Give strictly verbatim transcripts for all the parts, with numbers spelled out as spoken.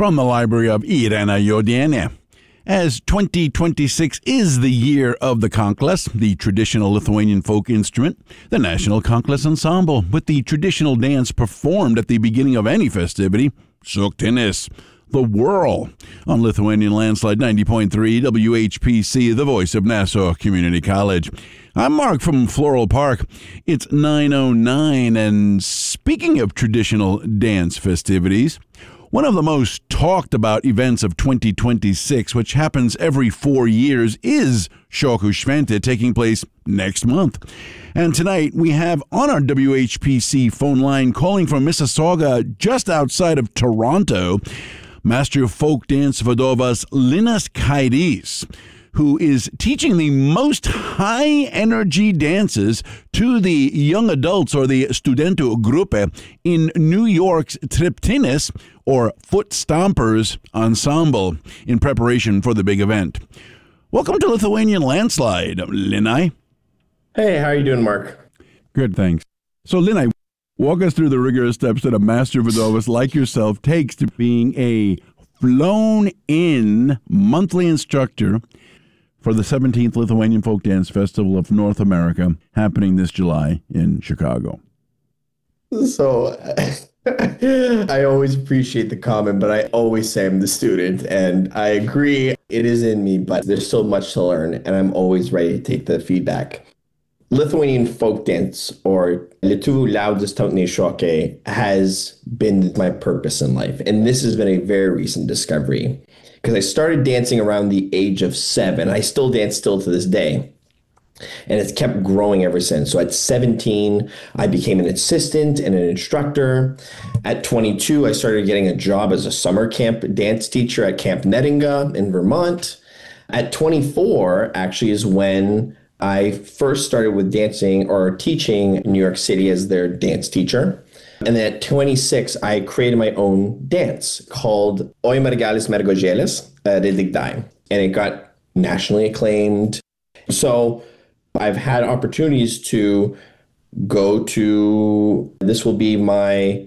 from the library of Irena Yodiene. As twenty twenty-six is the year of the konklas, the traditional Lithuanian folk instrument, the National Konklas Ensemble, with the traditional dance performed at the beginning of any festivity, Suktinis, the whirl, on Lithuanian Landslide ninety point three W H P C, the voice of Nassau Community College. I'm Mark from Floral Park. It's nine oh nine, and speaking of traditional dance festivities, one of the most talked about events of twenty twenty-six, which happens every four years, is Shokkushvente, taking place next month. And tonight we have on our W H P C phone line, calling from Mississauga, just outside of Toronto, Master of Folk Dance Vadovas Linas Kairis, who is teaching the most high-energy dances to the young adults, or the Studentų Grupė, in New York's Triptinis, or Foot Stompers Ensemble, in preparation for the big event. Welcome to Lithuanian Landslide, Linai. Hey, how are you doing, Mark? Good, thanks. So, Linai, walk us through the rigorous steps that a Master Vadovas like yourself takes to being a flown-in monthly instructor for the seventeenth Lithuanian Folk Dance Festival of North America, happening this July in Chicago. So I always appreciate the comment, but I always say I'm the student, and I agree it is in me, but there's so much to learn, and I'm always ready to take the feedback. Lithuanian folk dance, or Lietuvių liaudies tautiniai šokiai, has been my purpose in life, and this has been a very recent discovery. Because I started dancing around the age of seven. I still dance still to this day. And it's kept growing ever since. So at seventeen, I became an assistant and an instructor. At twenty-two, I started getting a job as a summer camp dance teacher at Camp Nettinga in Vermont. At twenty-four, actually, is when I first started with dancing or teaching in New York City as their dance teacher. And then at twenty-six, I created my own dance called Oi Mergelis Mergožėlis Redigdai. And it got nationally acclaimed. So I've had opportunities to go to, this will be my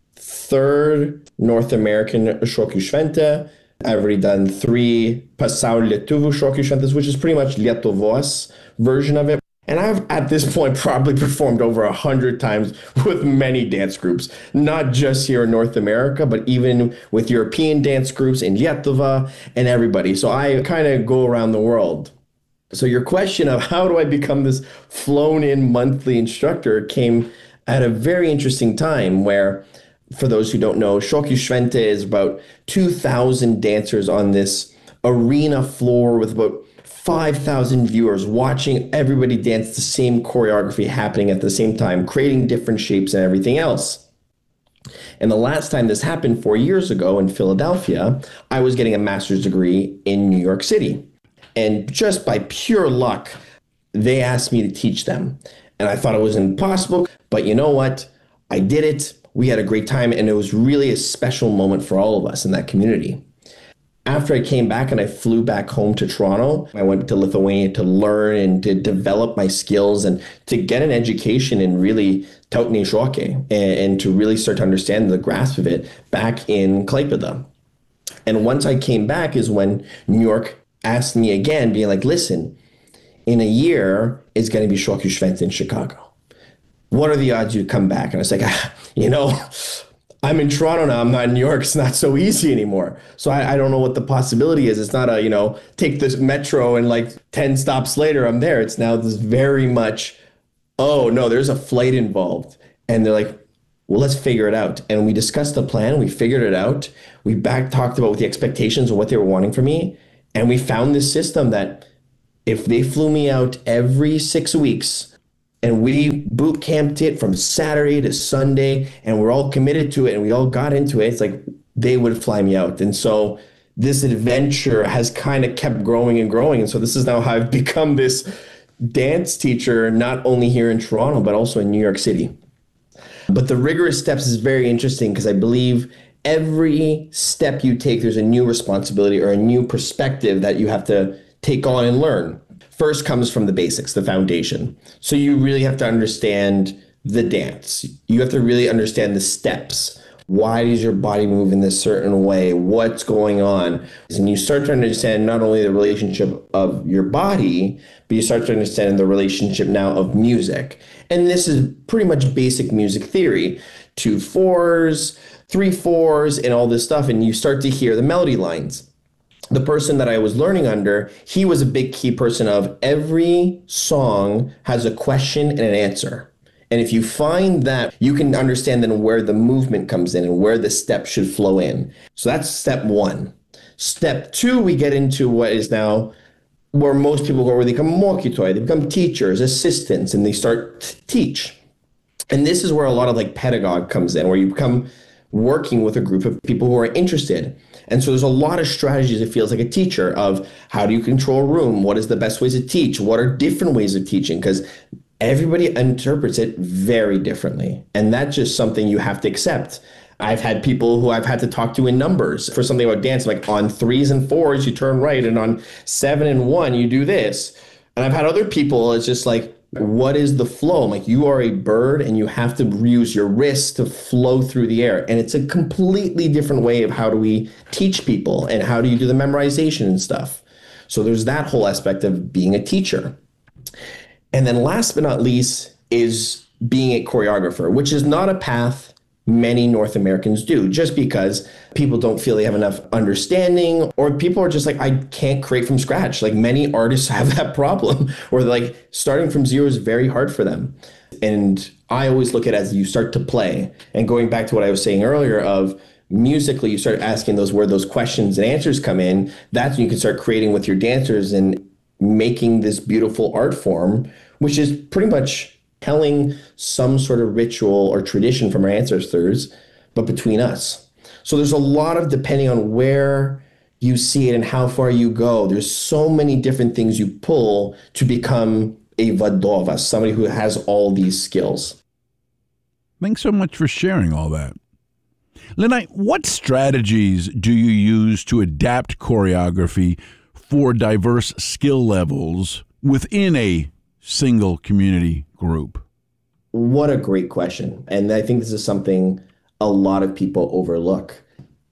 third North American Shokkushvente. I've already done three Pasaulio Lietuvių Shokkushventes, which is pretty much Lietuvos version of it. And I've, at this point, probably performed over a hundred times with many dance groups, not just here in North America, but even with European dance groups in Lietuva and everybody. So I kind of go around the world. So your question of how do I become this flown-in monthly instructor came at a very interesting time where, for those who don't know, Shokkushvente is about two thousand dancers on this arena floor with about five thousand viewers watching everybody dance the same choreography happening at the same time, creating different shapes and everything else. And the last time this happened four years ago in Philadelphia, I was getting a master's degree in New York City. And just by pure luck, they asked me to teach them. And I thought it was impossible, but you know what? I did it. We had a great time, and it was really a special moment for all of us in that community. After I came back and I flew back home to Toronto, I went to Lithuania to learn and to develop my skills and to get an education in really tautiniai šokiai and, and to really start to understand the grasp of it back in Klaipėda. And once I came back is when New York asked me again, being like, listen, in a year, it's going to be Shokkushvente in Chicago. What are the odds you come back? And I was like, ah, you know, I'm in Toronto now. I'm not in New York. It's not so easy anymore. So I, I don't know what the possibility is. It's not a, you know, take this metro and like ten stops later, I'm there. It's now this very much, oh, no, there's a flight involved. And they're like, well, let's figure it out. And we discussed the plan. We figured it out. We back talked about the expectations of what they were wanting from me. And we found this system that if they flew me out every six weeks, and we boot camped it from Saturday to Sunday, and we're all committed to it, and we all got into it. It's like they would fly me out. And so this adventure has kind of kept growing and growing. And so this is now how I've become this dance teacher, not only here in Toronto, but also in New York City. But the rigorous steps is very interesting because I believe every step you take, there's a new responsibility or a new perspective that you have to take on and learn. First comes from the basics, the foundation. So you really have to understand the dance. You have to really understand the steps. Why does your body move in this certain way? What's going on? And you start to understand not only the relationship of your body, but you start to understand the relationship now of music. And this is pretty much basic music theory. Two fours, three fours, and all this stuff. And you start to hear the melody lines. The person that I was learning under, he was a big key person of every song has a question and an answer. And if you find that, you can understand then where the movement comes in and where the steps should flow in. So that's step one. Step two, we get into what is now where most people go, where they become mokitoi, they become teachers, assistants, and they start to teach. And this is where a lot of like pedagogue comes in, where you become working with a group of people who are interested. And so there's a lot of strategies, it feels like a teacher, of how do you control a room? What is the best ways to teach? What are different ways of teaching? Because everybody interprets it very differently. And that's just something you have to accept. I've had people who I've had to talk to in numbers for something about dance, like on threes and fours, you turn right, and on seven and one, you do this. And I've had other people, it's just like, what is the flow? I'm like, you are a bird and you have to use your wrists to flow through the air. And it's a completely different way of how do we teach people and how do you do the memorization and stuff. So there's that whole aspect of being a teacher. And then last but not least is being a choreographer, which is not a path many North Americans do, just because people don't feel they have enough understanding, or people are just like, I can't create from scratch. Like many artists have that problem, or like starting from zero is very hard for them. And I always look at it as you start to play. And going back to what I was saying earlier of musically, you start asking those where those questions and answers come in, that's when you can start creating with your dancers and making this beautiful art form, which is pretty much telling some sort of ritual or tradition from our ancestors, but between us. So there's a lot of, depending on where you see it and how far you go, there's so many different things you pull to become a vadova, somebody who has all these skills. Thanks so much for sharing all that. Lenai, what strategies do you use to adapt choreography for diverse skill levels within a single community group? What a great question. And I think this is something a lot of people overlook.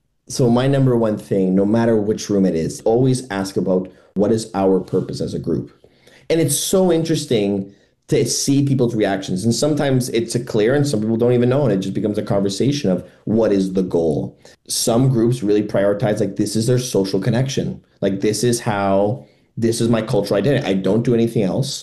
So my number one thing, no matter which room it is, always ask about what is our purpose as a group. And it's so interesting to see people's reactions. And sometimes it's a clear and some people don't even know. And it just becomes a conversation of what is the goal. Some groups really prioritize, like, this is their social connection. Like, this is how, this is my cultural identity. I don't do anything else.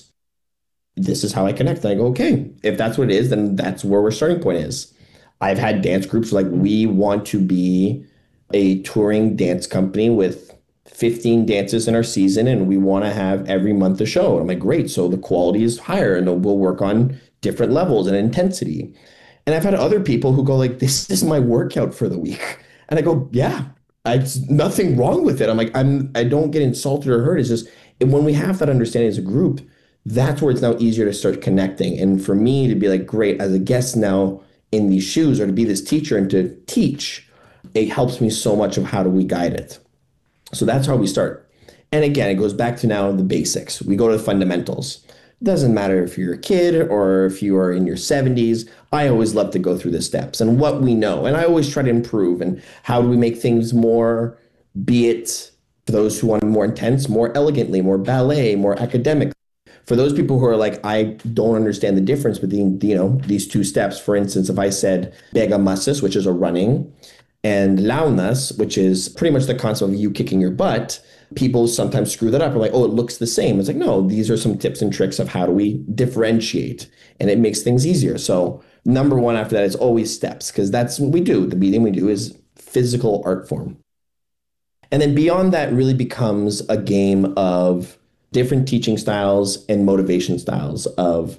This is how I connect. And I go, okay, if that's what it is, then that's where our starting point is. I've had dance groups like, we want to be a touring dance company with fifteen dances in our season, and we want to have every month a show. And I'm like, great. So the quality is higher, and we'll work on different levels and intensity. And I've had other people who go like, this is my workout for the week. And I go, yeah, I, nothing wrong with it. I'm like, I'm, I don't get insulted or hurt. It's just, when we have that understanding as a group, that's where it's now easier to start connecting. And for me to be like, great, as a guest now in these shoes, or to be this teacher and to teach, it helps me so much of how do we guide it. So that's how we start. And again, it goes back to now the basics. We go to the fundamentals. It doesn't matter if you're a kid or if you are in your seventies. I always love to go through the steps and what we know. And I always try to improve. And how do we make things more, be it for those who want more intense, more elegantly, more ballet, more academic. For those people who are like, I don't understand the difference between, you know, these two steps. For instance, if I said begamasis, which is a running, and launas, which is pretty much the concept of you kicking your butt, people sometimes screw that up. They're like, oh, it looks the same. It's like, no, these are some tips and tricks of how do we differentiate, and it makes things easier. So number one after that is always steps, because that's what we do. The medium we do is physical art form. And then beyond that really becomes a game of different teaching styles and motivation styles of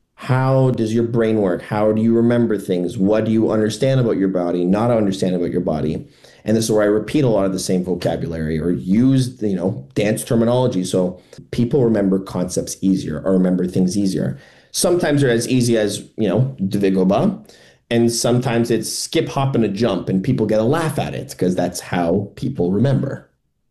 how does your brain work? How do you remember things? What do you understand about your body, not understand about your body? And this is where I repeat a lot of the same vocabulary or use, you know, dance terminology. So people remember concepts easier or remember things easier. Sometimes they're as easy as, you know, dvigoba. And sometimes it's skip, hop, and a jump. And people get a laugh at it because that's how people remember.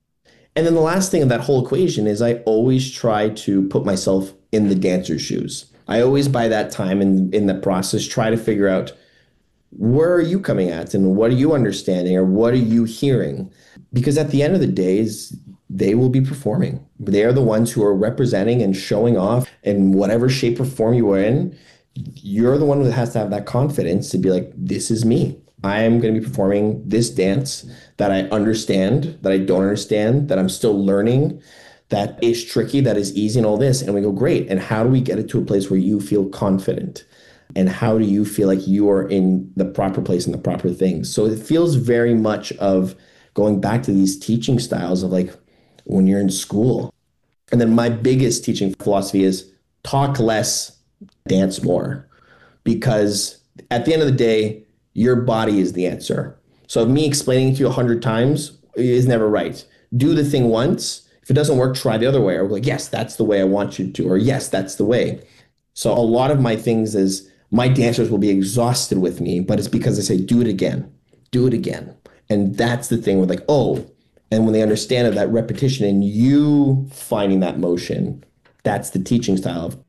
And then the last thing of that whole equation is I always try to put myself in the dancer's shoes. I always, by that time in, in the process, try to figure out where are you coming at and what are you understanding or what are you hearing? Because at the end of the days, they will be performing. They are the ones who are representing and showing off in whatever shape or form you are in. You're the one who has to have that confidence to be like, this is me. I am going to be performing this dance that I understand, that I don't understand, that I'm still learning, that is tricky, that is easy, and all this. And we go, great. And how do we get it to a place where you feel confident? And how do you feel like you are in the proper place and the proper things? So it feels very much of going back to these teaching styles of like when you're in school. And then my biggest teaching philosophy is talk less, dance more. Because at the end of the day, your body is the answer. So me explaining it to you a hundred times is never right. Do the thing once. If it doesn't work, try the other way. Or like, yes, that's the way I want you to. Or yes, that's the way. So a lot of my things is my dancers will be exhausted with me, but it's because I say, do it again, do it again. And that's the thing with like, oh, and when they understand that, that repetition and you finding that motion, that's the teaching style of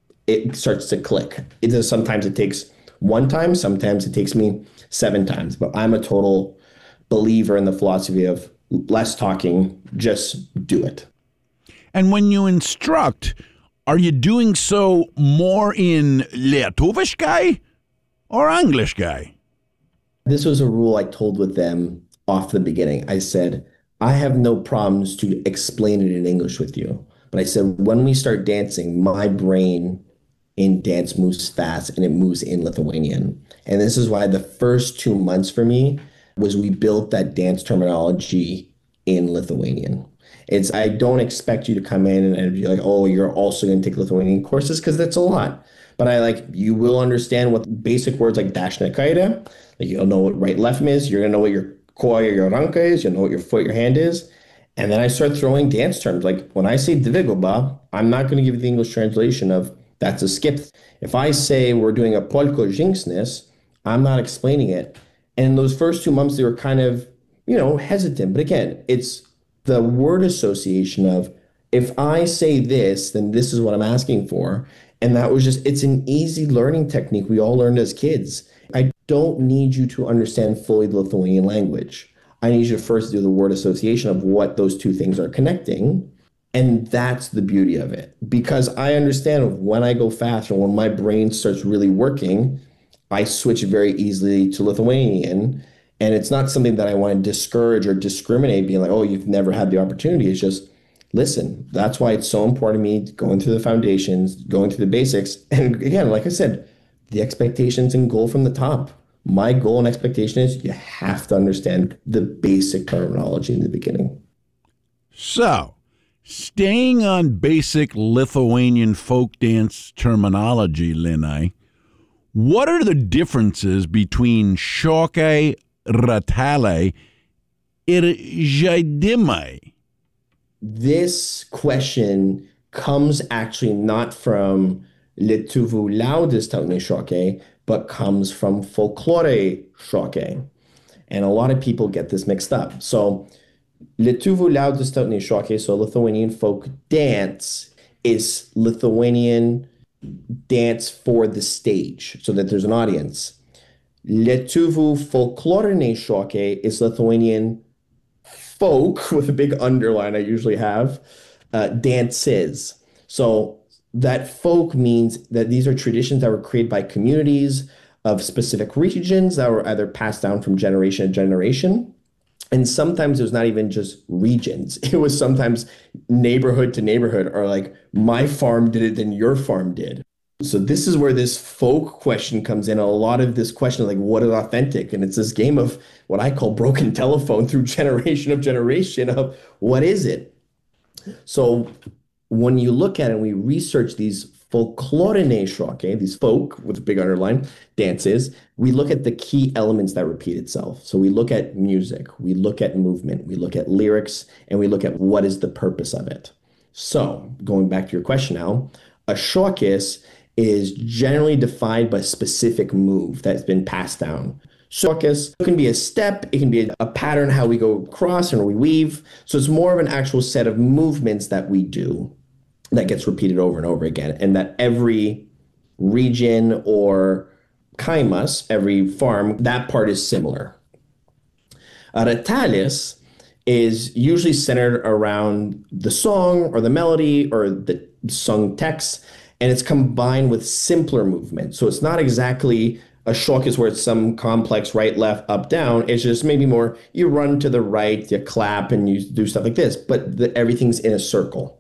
it starts to click. It does, sometimes it takes one time, sometimes it takes me seven times, but I'm a total believer in the philosophy of less talking, just do it. And when you instruct, are you doing so more in Lietuvish guy or English guy? This was a rule I told with them off the beginning. I said, I have no problems to explain it in English with you. But I said, when we start dancing, my brain in dance moves fast and it moves in Lithuanian. And this is why the first two months for me was we built that dance terminology in Lithuanian. It's, I don't expect you to come in and be like, oh, you're also going to take Lithuanian courses, because that's a lot. But I like, you will understand what basic words like dešinė kairė, like you'll know what right left is, you're going to know what your koja, your ranka is, you'll know what your foot, your hand is. And then I start throwing dance terms. Like when I say dviguba, I'm not going to give you the English translation of that's a skip. If I say we're doing a polko žingsnis, I'm not explaining it. And those first two months, they were kind of, you know, hesitant. But again, it's the word association of, if I say this, then this is what I'm asking for. And that was just, it's an easy learning technique we all learned as kids. I don't need you to understand fully the Lithuanian language. I need you to first do the word association of what those two things are connecting. And that's the beauty of it. Because I understand when I go fast or when my brain starts really working, I switch very easily to Lithuanian. And it's not something that I want to discourage or discriminate, being like, oh, you've never had the opportunity. It's just, listen, that's why it's so important to me going through the foundations, going through the basics. And again, like I said, the expectations and goal from the top. My goal and expectation is you have to understand the basic terminology in the beginning. So, staying on basic Lithuanian folk dance terminology, Linai, what are the differences between šokiai, rateliai, ir žaidimai? This question comes actually not from Lietuvių liaudies tautiniai šokiai, but comes from folklore šokiai. And a lot of people get this mixed up. So Lietuvių liaudies tautiniai šokiai, so Lithuanian folk dance, is Lithuanian dance for the stage, so that there's an audience. Lietuvių folkloriniai šokiai is Lithuanian folk, with a big underline I usually have, uh, dances. So that folk means that these are traditions that were created by communities of specific regions that were either passed down from generation to generation. And sometimes it was not even just regions. It was sometimes neighborhood to neighborhood, or like my farm did it, then your farm did. So this is where this folk question comes in. A lot of this question of like, what is authentic? And it's this game of what I call broken telephone through generation of generation of what is it? So when you look at it, we research these folkloriniai šokiai, these folk with a big underline dances, we look at the key elements that repeat itself. So we look at music, we look at movement, we look at lyrics, and we look at what is the purpose of it. So going back to your question now, a šokis is generally defined by a specific move that's been passed down. Šokis can be a step, it can be a pattern, how we go across and we weave. So it's more of an actual set of movements that we do that gets repeated over and over again, and that every region or Kaimas, every farm, that part is similar. Retalis is usually centered around the song or the melody or the sung text, and it's combined with simpler movement. So it's not exactly a shokis where it's some complex right, left, up, down. It's just maybe more you run to the right, you clap, and you do stuff like this, but the, everything's in a circle.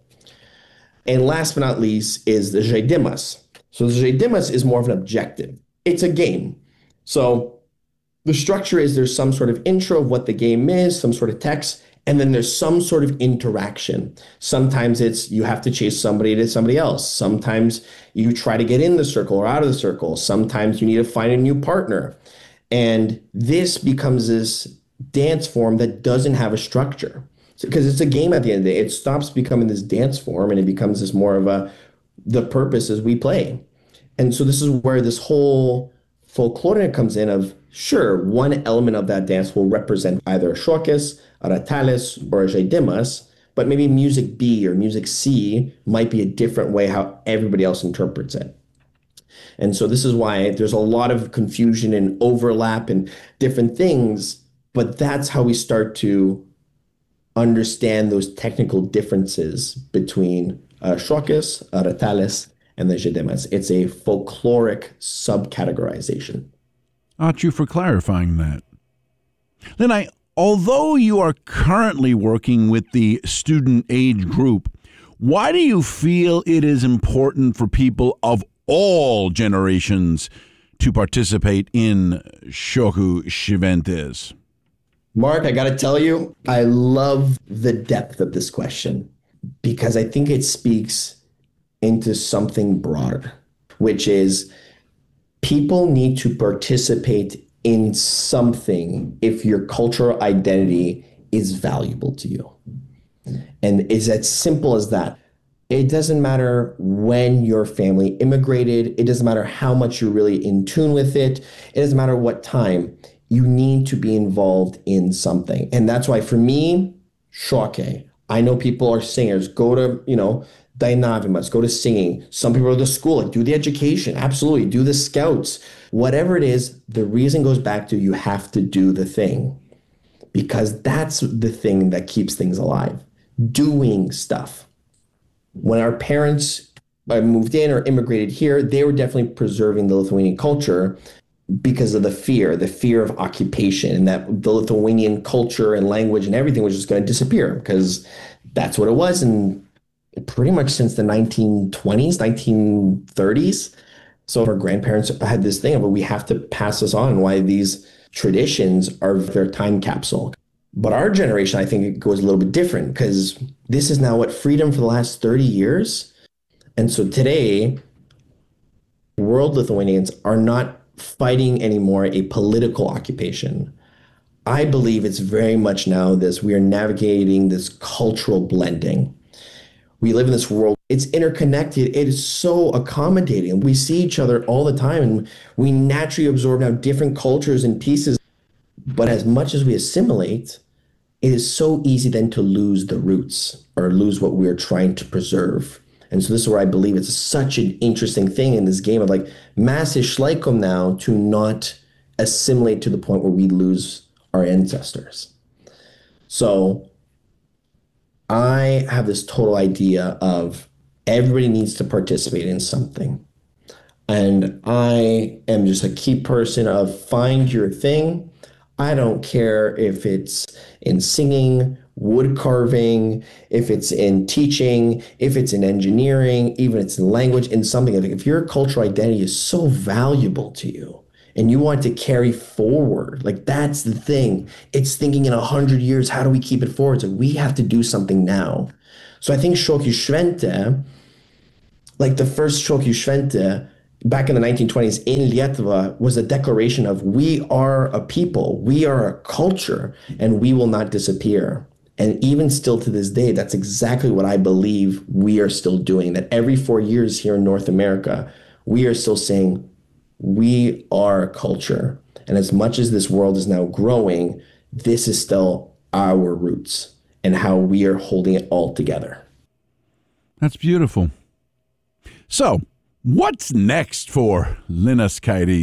And last but not least is the Jaidimas. So the Jaidimas is more of an objective. It's a game. So the structure is there's some sort of intro of what the game is, some sort of text, and then there's some sort of interaction. Sometimes it's you have to chase somebody to somebody else. Sometimes you try to get in the circle or out of the circle. Sometimes you need to find a new partner. And this becomes this dance form that doesn't have a structure. Because it's a game at the end of the day. It stops becoming this dance form and it becomes this more of a, the purpose is we play. And so this is where this whole folklore comes in of, sure, one element of that dance will represent either a shokis, a retalis, or a jaidimas, but maybe music B or music C might be a different way how everybody else interprets it. And so this is why there's a lot of confusion and overlap and different things, but that's how we start to understand those technical differences between a shokis, a retalis, and the jaidimas. It's a folkloric subcategorization. Ought you for clarifying that. Then I, although you are currently working with the student age group, why do you feel it is important for people of all generations to participate in Shoku Shiventes? Mark, I got to tell you, I love the depth of this question because I think it speaks into something broader, which is people need to participate in something if your cultural identity is valuable to you. And it's as simple as that. It doesn't matter when your family immigrated. It doesn't matter how much you're really in tune with it. It doesn't matter what time. You need to be involved in something. And that's why for me, shoke. I know people are singers. Go to, you know, Dainavimas, go to singing. Some people are to school, like do the education. Absolutely. Do the scouts. Whatever it is, the reason goes back to you have to do the thing because that's the thing that keeps things alive. Doing stuff. When our parents moved in or immigrated here, they were definitely preserving the Lithuanian culture because of the fear, the fear of occupation, and that the Lithuanian culture and language and everything was just going to disappear because that's what it was. And pretty much since the nineteen twenties, nineteen thirties. So our grandparents had this thing of we have to pass this on, why these traditions are their time capsule. But our generation, I think it goes a little bit different because this is now what freedom for the last thirty years. And so today, world Lithuanians are not fighting anymore a political occupation. I believe it's very much now this, we are navigating this cultural blending. We live in this world, it's interconnected, it is so accommodating. We see each other all the time and we naturally absorb now different cultures and pieces. But as much as we assimilate, it is so easy then to lose the roots or lose what we're trying to preserve. And so this is where I believe it's such an interesting thing in this game of like mass ishleikum now to not assimilate to the point where we lose our ancestors. So I have this total idea of everybody needs to participate in something. And I am just a key person of find your thing. I don't care if it's in singing, wood carving, if it's in teaching, if it's in engineering, even if it's in language, in something. If your cultural identity is so valuable to you and you want to carry forward, like that's the thing. It's thinking in a hundred years, how do we keep it forward? So we have to do something now. So I think Shoku Shvente, like the first Shoku Shvente, back in the nineteen twenties in Lietuva was a declaration of we are a people, we are a culture, and we will not disappear. And even still to this day, that's exactly what I believe we are still doing, that every four years here in North America, we are still saying we are a culture. And as much as this world is now growing, this is still our roots and how we are holding it all together. That's beautiful. So, what's next for Linas Kairis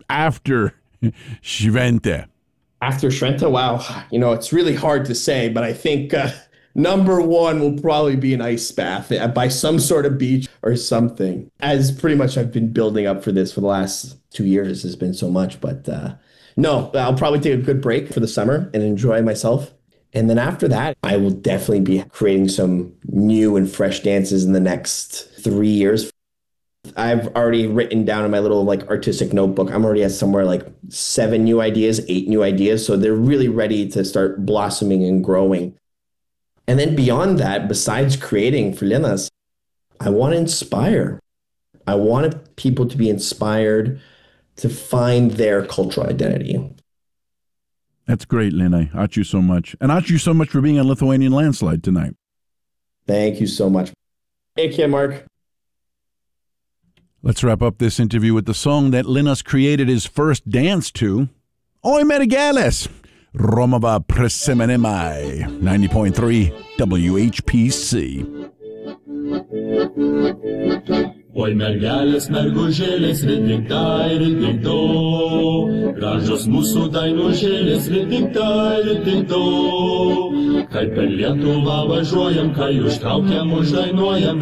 after Šventė? After Šventė, wow. You know, it's really hard to say, but I think uh, number one will probably be an ice bath by some sort of beach or something. As pretty much I've been building up for this for the last two years. There's been so much, but uh, no, I'll probably take a good break for the summer and enjoy myself. And then after that, I will definitely be creating some new and fresh dances in the next three years. I've already written down in my little like artistic notebook, I'm already at somewhere like seven new ideas, eight new ideas. So they're really ready to start blossoming and growing. And then beyond that, besides creating for Linas, I want to inspire. I want people to be inspired to find their cultural identity. That's great, Linai. Ačiū so much. And ačiū so much for being on Lithuanian Landslide tonight. Thank you so much. Take care, Mark. Let's wrap up this interview with the song that Linas created his first dance to. Oi mergeles! Romava prisiminimai. ninety point three W H P C. Oi mergelės, mergužėlės, ridiktai, ridikto, gražios mūsų dainužėlės, ridiktai, ridikto, kai per Lietuvą važiuojam, kai užtraukiam, uždainuojam.